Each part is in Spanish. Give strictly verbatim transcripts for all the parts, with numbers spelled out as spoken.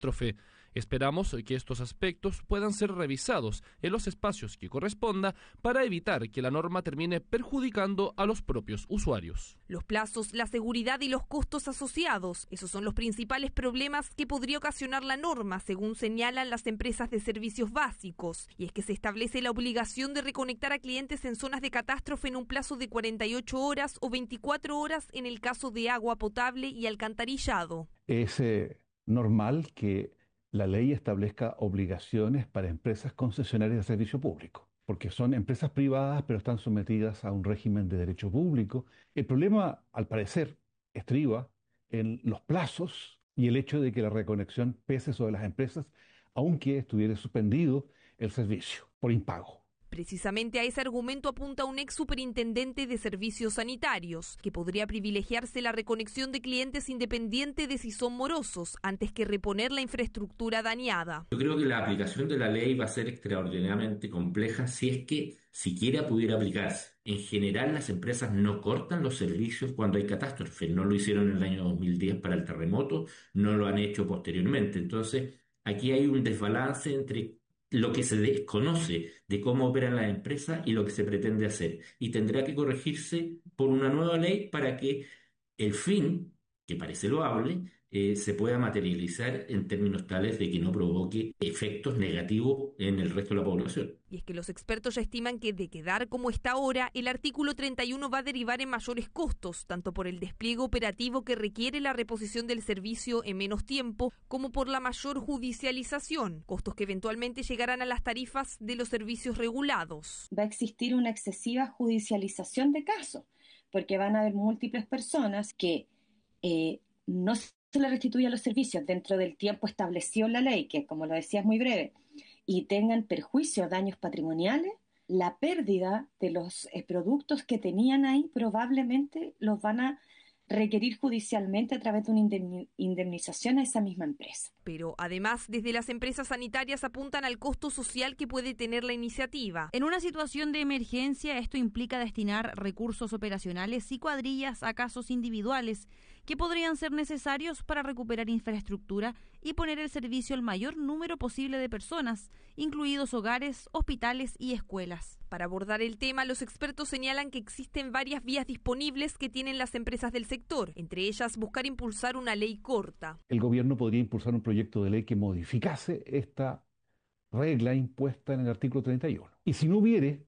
catástrofe. Esperamos que estos aspectos puedan ser revisados en los espacios que corresponda para evitar que la norma termine perjudicando a los propios usuarios. Los plazos, la seguridad y los costos asociados, esos son los principales problemas que podría ocasionar la norma, según señalan las empresas de servicios básicos. Y es que se establece la obligación de reconectar a clientes en zonas de catástrofe en un plazo de cuarenta y ocho horas o veinticuatro horas en el caso de agua potable y alcantarillado. Es eh, normal que la ley establezca obligaciones para empresas concesionarias de servicio público, porque son empresas privadas pero están sometidas a un régimen de derecho público. El problema, al parecer, estriba en los plazos y el hecho de que la reconexión pese sobre las empresas, aunque estuviera suspendido el servicio por impago. Precisamente a ese argumento apunta un ex superintendente de servicios sanitarios, que podría privilegiarse la reconexión de clientes independiente de si son morosos, antes que reponer la infraestructura dañada. Yo creo que la aplicación de la ley va a ser extraordinariamente compleja si es que siquiera pudiera aplicarse. En general, las empresas no cortan los servicios cuando hay catástrofe. No lo hicieron en el año dos mil diez para el terremoto, no lo han hecho posteriormente. Entonces, aquí hay un desbalance entre lo que se desconoce de cómo operan las empresas y lo que se pretende hacer. Y tendrá que corregirse por una nueva ley para que el fin, que parece loable, eh, se pueda materializar en términos tales de que no provoque efectos negativos en el resto de la población. Y es que los expertos ya estiman que de quedar como está ahora, el artículo treinta y uno va a derivar en mayores costos, tanto por el despliegue operativo que requiere la reposición del servicio en menos tiempo, como por la mayor judicialización, costos que eventualmente llegarán a las tarifas de los servicios regulados. Va a existir una excesiva judicialización de casos, porque van a haber múltiples personas que eh, no se les restituyan los servicios dentro del tiempo establecido en la ley, que como lo decía es muy breve, y tengan perjuicios, daños patrimoniales. La pérdida de los eh, productos que tenían ahí probablemente los van a requerir judicialmente a través de una indemnización a esa misma empresa. Pero además, desde las empresas sanitarias apuntan al costo social que puede tener la iniciativa. En una situación de emergencia, esto implica destinar recursos operacionales y cuadrillas a casos individuales que podrían ser necesarios para recuperar infraestructura y poner el servicio al mayor número posible de personas, incluidos hogares, hospitales y escuelas. Para abordar el tema, los expertos señalan que existen varias vías disponibles que tienen las empresas del sector, entre ellas buscar impulsar una ley corta. El gobierno podría impulsar un proyecto de ley que modificase esta regla impuesta en el artículo treinta y uno. Y si no hubiere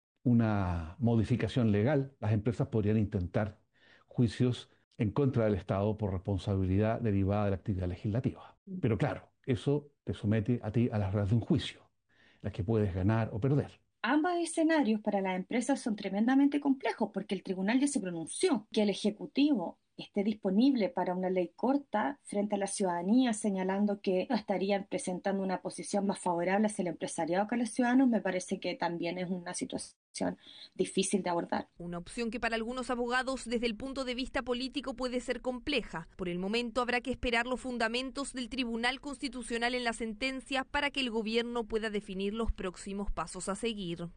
una modificación legal, las empresas podrían intentar juicios en contra del Estado por responsabilidad derivada de la actividad legislativa. Pero claro, eso te somete a ti a las reglas de un juicio, las que puedes ganar o perder. Ambos escenarios para las empresas son tremendamente complejos porque el tribunal ya se pronunció que el Ejecutivo esté disponible para una ley corta frente a la ciudadanía, señalando que estarían presentando una posición más favorable hacia el empresariado que a los ciudadanos. Me parece que también es una situación difícil de abordar. Una opción que para algunos abogados desde el punto de vista político puede ser compleja. Por el momento habrá que esperar los fundamentos del Tribunal Constitucional en la sentencia para que el gobierno pueda definir los próximos pasos a seguir.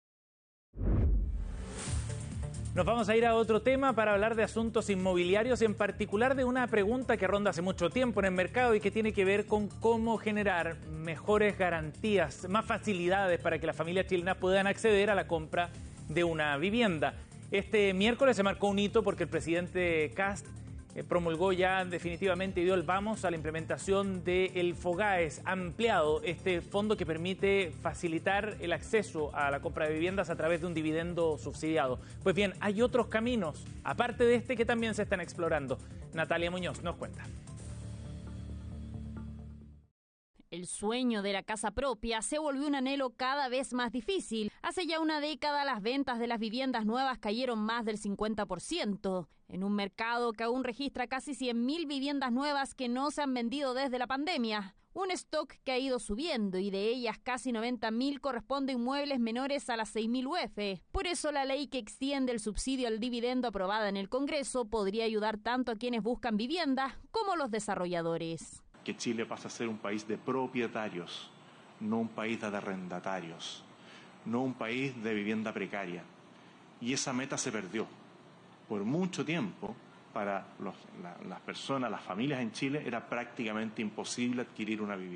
Nos vamos a ir a otro tema para hablar de asuntos inmobiliarios, en particular de una pregunta que ronda hace mucho tiempo en el mercado y que tiene que ver con cómo generar mejores garantías, más facilidades para que las familias chilenas puedan acceder a la compra de una vivienda. Este miércoles se marcó un hito porque el presidente Kast promulgó ya definitivamente y dio el vamos a la implementación del FOGAES ampliado, este fondo que permite facilitar el acceso a la compra de viviendas a través de un dividendo subsidiado. Pues bien, hay otros caminos, aparte de este, que también se están explorando. Natalia Muñoz nos cuenta. El sueño de la casa propia se volvió un anhelo cada vez más difícil. Hace ya una década las ventas de las viviendas nuevas cayeron más del cincuenta por ciento. En un mercado que aún registra casi cien mil viviendas nuevas que no se han vendido desde la pandemia. Un stock que ha ido subiendo y de ellas casi noventa mil corresponden a inmuebles menores a las seis mil U F. Por eso la ley que extiende el subsidio al dividendo aprobada en el Congreso podría ayudar tanto a quienes buscan vivienda como a los desarrolladores. Que Chile pasa a ser un país de propietarios, no un país de arrendatarios, no un país de vivienda precaria. Y esa meta se perdió. Por mucho tiempo, para los, la, las personas, las familias en Chile, era prácticamente imposible adquirir una vivienda.